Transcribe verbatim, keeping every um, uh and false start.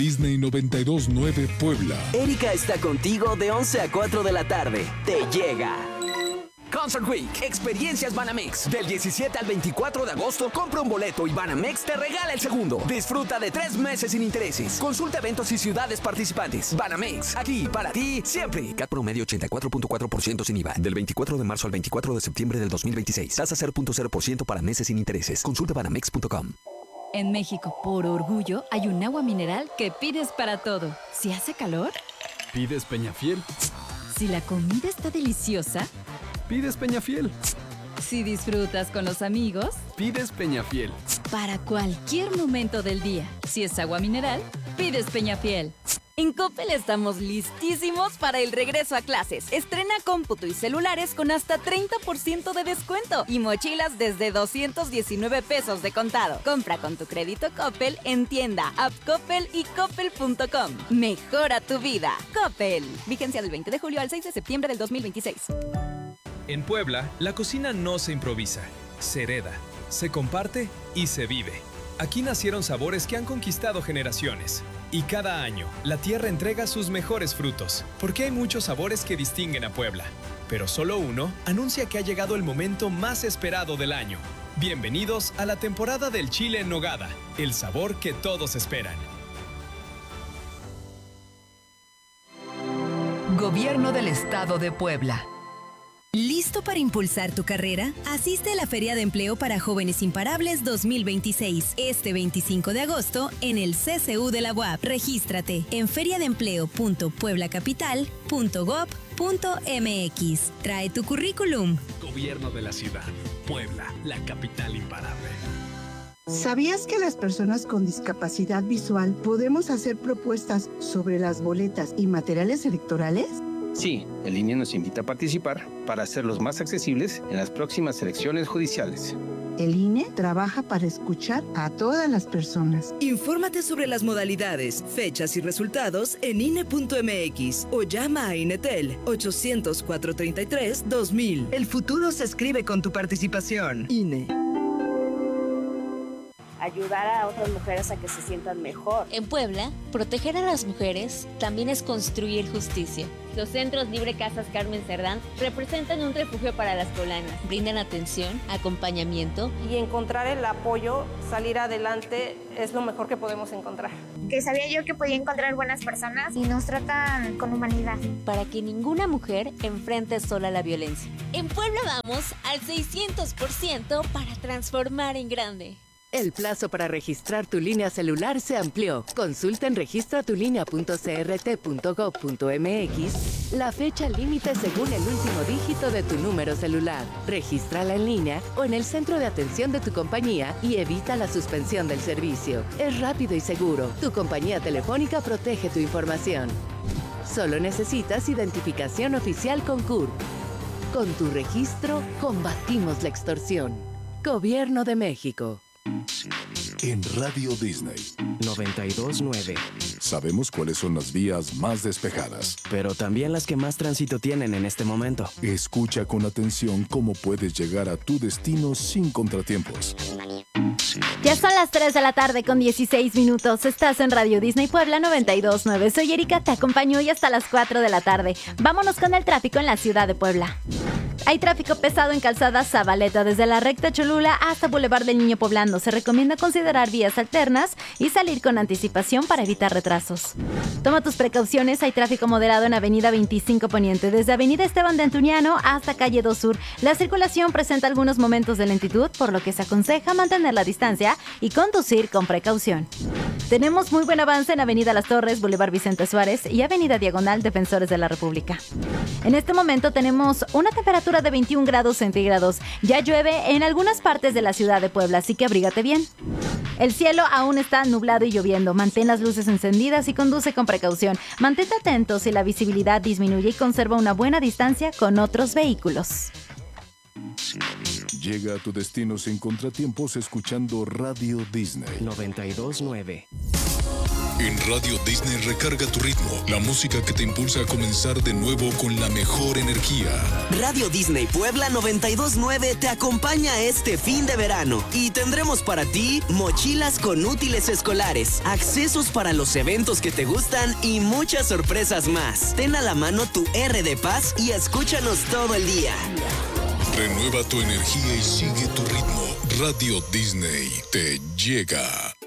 Disney noventa y dos punto nueve Puebla. Erika está contigo de once a cuatro de la tarde. Te llega. Concert Week, Experiencias Banamex. Del diecisiete al veinticuatro de agosto, compra un boleto y Banamex te regala el segundo. Disfruta de tres meses sin intereses. Consulta eventos y ciudades participantes. Banamex, aquí para ti siempre. C A T promedio ochenta y cuatro punto cuatro por ciento sin I V A. Del veinticuatro de marzo al veinticuatro de septiembre del dos mil veintiséis. Tasa cero punto cero por ciento para meses sin intereses. Consulta banamex punto com. En México, por orgullo, hay un agua mineral que pides para todo. Si hace calor, pides Peñafiel. Si la comida está deliciosa, pides Peñafiel. Si disfrutas con los amigos, pides Peñafiel. Para cualquier momento del día, si es agua mineral, pides Peñafiel. En Coppel estamos listísimos para el regreso a clases. Estrena cómputo y celulares con hasta treinta por ciento de descuento y mochilas desde doscientos diecinueve pesos de contado. Compra con tu crédito Coppel en tienda, app Coppel y coppel punto com. Mejora tu vida. Coppel. Vigencia del veinte de julio al seis de septiembre del dos mil veintiséis. En Puebla, la cocina no se improvisa, se hereda, se comparte y se vive. Aquí nacieron sabores que han conquistado generaciones. Y cada año, la tierra entrega sus mejores frutos, porque hay muchos sabores que distinguen a Puebla. Pero solo uno anuncia que ha llegado el momento más esperado del año. Bienvenidos a la temporada del chile en nogada, el sabor que todos esperan. Gobierno del Estado de Puebla. ¿Listo para impulsar tu carrera? Asiste a la Feria de Empleo para Jóvenes Imparables dos mil veintiséis, este veinticinco de agosto, en el C C U de la U A P. Regístrate en feriadeempleo punto puebla capital punto gob punto m x. Trae tu currículum. Gobierno de la ciudad. Puebla, la capital imparable. ¿Sabías que las personas con discapacidad visual podemos hacer propuestas sobre las boletas y materiales electorales? Sí, el I N E nos invita a participar para hacerlos más accesibles en las próximas elecciones judiciales. El I N E trabaja para escuchar a todas las personas. Infórmate sobre las modalidades, fechas y resultados en I N E punto m x o llama a INETEL ochocientos, cuatrocientos treinta y tres, dos mil. El futuro se escribe con tu participación. I N E. Ayudar a otras mujeres a que se sientan mejor. En Puebla, proteger a las mujeres también es construir justicia. Los centros Libre Casas Carmen Cerdán representan un refugio para las poblanas. Brindan atención, acompañamiento. Y encontrar el apoyo, salir adelante, es lo mejor que podemos encontrar. Que sabía yo que podía encontrar buenas personas y nos tratan con humanidad. Para que ninguna mujer enfrente sola la violencia. En Puebla vamos al seiscientos por ciento para transformar en grande. El plazo para registrar tu línea celular se amplió. Consulta en registra tu línea punto c r t punto gob punto m x la fecha límite según el último dígito de tu número celular. Regístrala en línea o en el centro de atención de tu compañía y evita la suspensión del servicio. Es rápido y seguro. Tu compañía telefónica protege tu información. Solo necesitas identificación oficial con C U R P. Con tu registro, combatimos la extorsión. Gobierno de México. En Radio Disney noventa y dos punto nueve. Sabemos cuáles son las vías más despejadas, pero también las que más tránsito tienen en este momento. Escucha con atención cómo puedes llegar a tu destino sin contratiempos. Ya son las tres de la tarde con dieciséis minutos. Estás en Radio Disney Puebla noventa y dos punto nueve. Soy Erika, te acompaño hoy hasta las cuatro de la tarde. Vámonos con el tráfico en la ciudad de Puebla. Hay tráfico pesado en Calzada Zabaleta, desde la recta Cholula hasta Boulevard del Niño Poblando. Se recomienda considerar vías alternas y salir con anticipación para evitar retrasos. Toma tus precauciones, hay tráfico moderado en Avenida veinticinco Poniente, desde Avenida Esteban de Antuñano hasta Calle dos Sur. La circulación presenta algunos momentos de lentitud, por lo que se aconseja mantener la distancia y conducir con precaución. Tenemos muy buen avance en Avenida Las Torres, Boulevard Vicente Suárez y Avenida Diagonal Defensores de la República. En este momento tenemos una temperatura de veintiún grados centígrados. Ya llueve en algunas partes de la ciudad de Puebla, así que abrígate bien. El cielo aún está nublado y lloviendo. Mantén las luces encendidas y conduce con precaución. Mantente atento si la visibilidad disminuye y conserva una buena distancia con otros vehículos. Llega a tu destino sin contratiempos escuchando Radio Disney noventa y dos punto nueve. En Radio Disney recarga tu ritmo, la música que te impulsa a comenzar de nuevo con la mejor energía. Radio Disney Puebla noventa y dos punto nueve te acompaña este fin de verano y tendremos para ti mochilas con útiles escolares, accesos para los eventos que te gustan y muchas sorpresas más. Ten a la mano tu R de Paz y escúchanos todo el día. Renueva tu energía y sigue tu ritmo. Radio Disney te llega.